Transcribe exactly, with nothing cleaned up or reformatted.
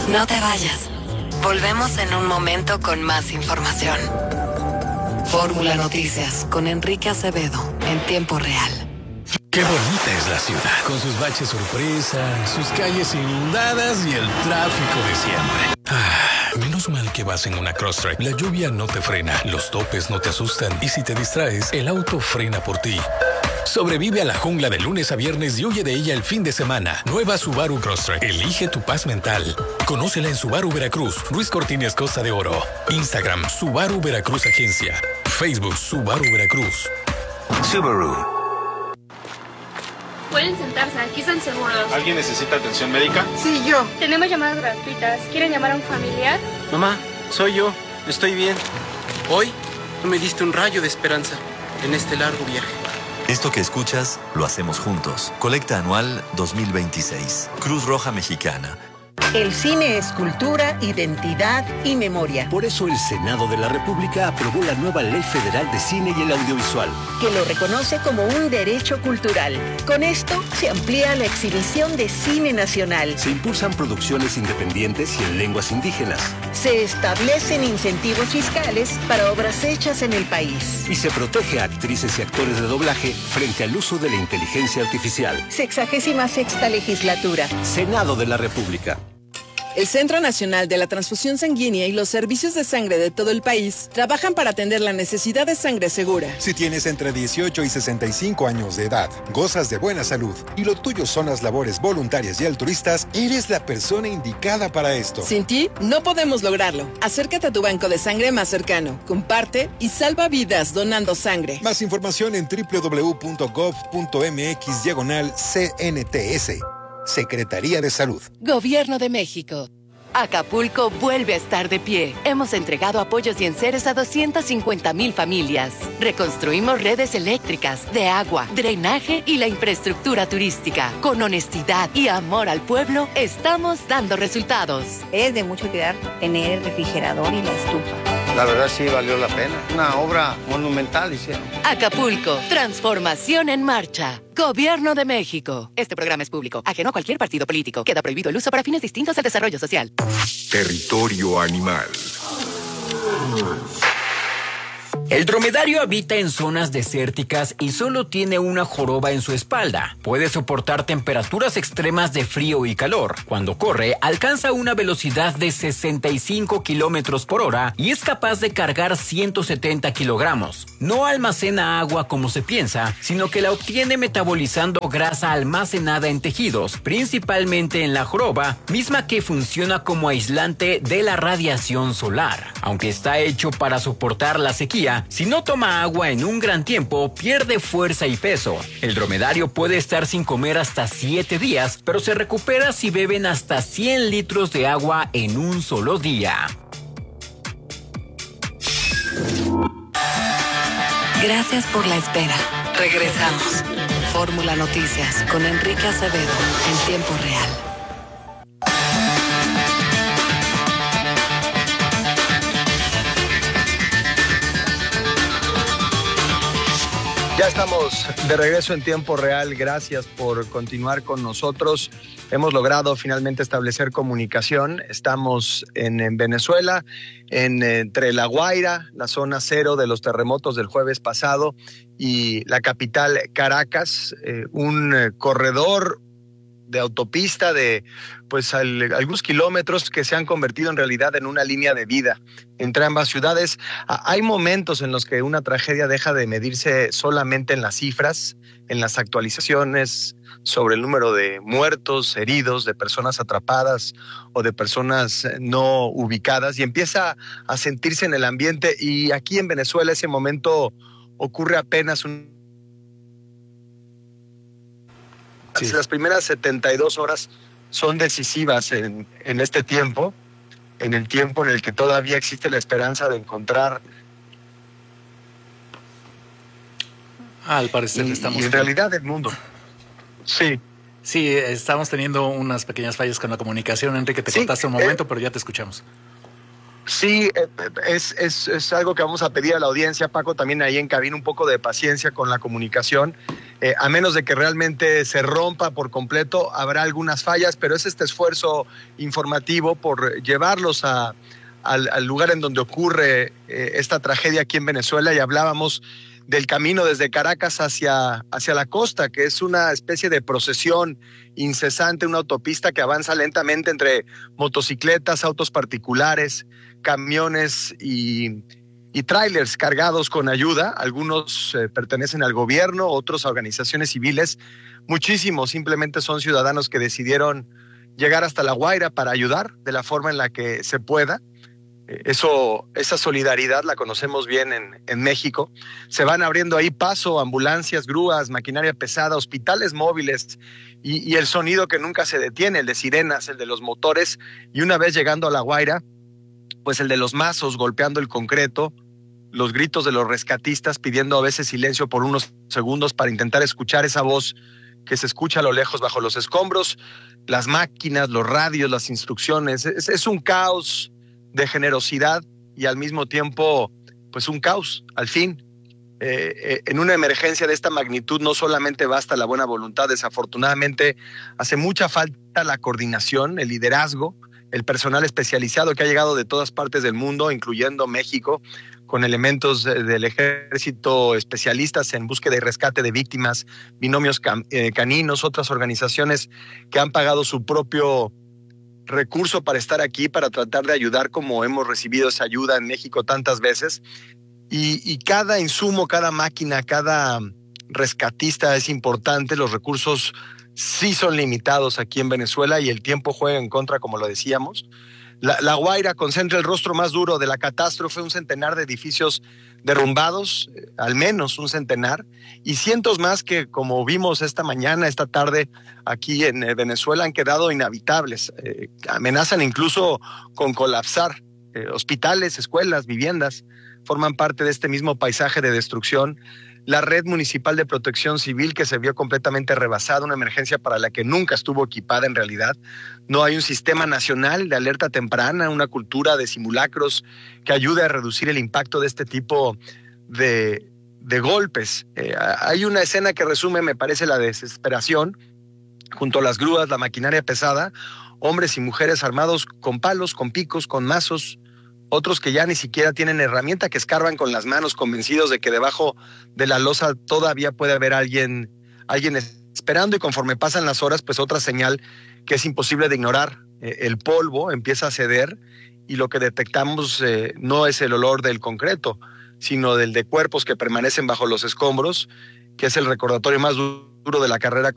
No te vayas. Volvemos en un momento con más información. Fórmula Noticias con Enrique Acevedo en tiempo real. Qué bonita es la ciudad, con sus baches sorpresa, sus calles inundadas y el tráfico de siempre. Ah, menos mal que vas en una Crosstrek. La lluvia no te frena, los topes no te asustan y si te distraes, el auto frena por ti. Sobrevive a la jungla de lunes a viernes y huye de ella el fin de semana. Nueva Subaru Crosstrek. Elige tu paz mental. Conócela en Subaru Veracruz, Ruiz Cortines Costa de Oro. Instagram, Subaru Veracruz Agencia. Facebook, Subaru Veracruz. Subaru. Pueden sentarse, aquí están seguros. ¿Alguien necesita atención médica? Sí, yo. Tenemos llamadas gratuitas. ¿Quieren llamar a un familiar? Mamá, soy yo. Estoy bien. Hoy tú me diste un rayo de esperanza en este largo viaje. Esto que escuchas, lo hacemos juntos. Colecta anual dos mil veintiséis. Cruz Roja Mexicana. El cine es cultura, identidad y memoria. Por eso el Senado de la República aprobó la nueva Ley Federal de Cine y el Audiovisual, que lo reconoce como un derecho cultural. Con esto se amplía la exhibición de cine nacional. Se impulsan producciones independientes y en lenguas indígenas. Se establecen incentivos fiscales para obras hechas en el país. Y se protege a actrices y actores de doblaje frente al uso de la inteligencia artificial. Sexagésima sexta legislatura. Senado de la República. El Centro Nacional de la Transfusión Sanguínea y los servicios de sangre de todo el país trabajan para atender la necesidad de sangre segura. Si tienes entre dieciocho y sesenta y cinco años de edad, gozas de buena salud y lo tuyo son las labores voluntarias y altruistas, eres la persona indicada para esto. Sin ti, no podemos lograrlo. Acércate a tu banco de sangre más cercano, comparte y salva vidas donando sangre. Más información en doble u doble u doble u punto gov punto mx diagonal C N T S. Secretaría de Salud. Gobierno de México. Acapulco vuelve a estar de pie. Hemos entregado apoyos y enseres a doscientas cincuenta mil familias. Reconstruimos redes eléctricas, de agua, drenaje y la infraestructura turística. Con honestidad y amor al pueblo, estamos dando resultados. Es de mucho cuidar tener el refrigerador y la estufa. La verdad sí valió la pena. Una obra monumental hicieron. Acapulco, transformación en marcha. Gobierno de México. Este programa es público, ajeno a cualquier partido político. Queda prohibido el uso para fines distintos del desarrollo social. Territorio animal. El dromedario habita en zonas desérticas y solo tiene una joroba en su espalda. Puede soportar temperaturas extremas de frío y calor. Cuando corre, alcanza una velocidad de sesenta y cinco kilómetros por hora y es capaz de cargar ciento setenta kilogramos. No almacena agua como se piensa, sino que la obtiene metabolizando grasa almacenada en tejidos, principalmente en la joroba, misma que funciona como aislante de la radiación solar. Aunque está hecho para soportar la sequía, si no toma agua en un gran tiempo, pierde fuerza y peso. El dromedario puede estar sin comer hasta siete días, pero se recupera si beben hasta cien litros de agua en un solo día. Gracias por la espera. Regresamos. Fórmula Noticias con Enrique Acevedo en tiempo real. Ya estamos de regreso en tiempo real. Gracias por continuar con nosotros. Hemos logrado finalmente establecer comunicación. Estamos en, en Venezuela, en, entre La Guaira, la zona cero de los terremotos del jueves pasado, y la capital Caracas, eh, un eh, corredor de autopista de pues al, algunos kilómetros que se han convertido en realidad en una línea de vida entre ambas ciudades. Hay momentos en los que una tragedia deja de medirse solamente en las cifras, en las actualizaciones sobre el número de muertos, heridos, de personas atrapadas o de personas no ubicadas, y empieza a sentirse en el ambiente. Y aquí en Venezuela ese momento ocurre apenas un Sí. Las primeras setenta y dos horas son decisivas en, en este tiempo, en el tiempo en el que todavía existe la esperanza de encontrar. Ah, al parecer y, estamos... Y en realidad el mundo. Sí. Sí, estamos teniendo unas pequeñas fallas con la comunicación. Enrique, te sí, cortaste un momento, eh, pero ya te escuchamos. Sí, es, es, es algo que vamos a pedir a la audiencia, Paco, también ahí en cabina, un poco de paciencia con la comunicación. Eh, a menos de que realmente se rompa por completo, habrá algunas fallas, pero es este esfuerzo informativo por llevarlos a, al, al lugar en donde ocurre eh, esta tragedia aquí en Venezuela, y hablábamos del camino desde Caracas hacia, hacia la costa, que es una especie de procesión incesante, una autopista que avanza lentamente entre motocicletas, autos particulares, camiones y, y trailers cargados con ayuda. Algunos eh, pertenecen al gobierno, otros a organizaciones civiles. Muchísimos simplemente son ciudadanos que decidieron llegar hasta La Guaira para ayudar de la forma en la que se pueda. Eso, esa solidaridad la conocemos bien en, en México. Se van abriendo ahí paso ambulancias, grúas, maquinaria pesada, hospitales móviles y, y el sonido que nunca se detiene, el de sirenas, el de los motores, y una vez llegando a La Guaira, pues el de los mazos golpeando el concreto, los gritos de los rescatistas pidiendo a veces silencio por unos segundos para intentar escuchar esa voz que se escucha a lo lejos bajo los escombros, las máquinas, los radios, las instrucciones. Es, es un caos de generosidad y al mismo tiempo pues un caos. Al fin, eh, eh, en una emergencia de esta magnitud no solamente basta la buena voluntad, desafortunadamente hace mucha falta la coordinación, el liderazgo, el personal especializado que ha llegado de todas partes del mundo, incluyendo México, con elementos del ejército, especialistas en búsqueda y rescate de víctimas, binomios can, eh, caninos, otras organizaciones que han pagado su propio recurso para estar aquí, para tratar de ayudar como hemos recibido esa ayuda en México tantas veces. Y, y cada insumo, cada máquina, cada rescatista es importante. Los recursos sí son limitados aquí en Venezuela y el tiempo juega en contra, como lo decíamos. La, la Guaira concentra el rostro más duro de la catástrofe, un centenar de edificios derrumbados, eh, al menos un centenar, y cientos más que, como vimos esta mañana, esta tarde, aquí en eh, Venezuela, han quedado inhabitables. Eh, amenazan incluso con colapsar. Eh, hospitales, escuelas, viviendas forman parte de este mismo paisaje de destrucción. La red municipal de protección civil, que se vio completamente rebasada, una emergencia para la que nunca estuvo equipada en realidad. No hay un sistema nacional de alerta temprana, una cultura de simulacros que ayude a reducir el impacto de este tipo de, de golpes. Eh, hay una escena que resume, me parece, la desesperación. Junto a las grúas, la maquinaria pesada, hombres y mujeres armados con palos, con picos, con mazos, otros que ya ni siquiera tienen herramienta, que escarban con las manos, convencidos de que debajo de la losa todavía puede haber alguien, alguien esperando, y conforme pasan las horas, pues otra señal que es imposible de ignorar. Eh, el polvo empieza a ceder y lo que detectamos eh, no es el olor del concreto, sino del de cuerpos que permanecen bajo los escombros, que es el recordatorio más duro de la carrera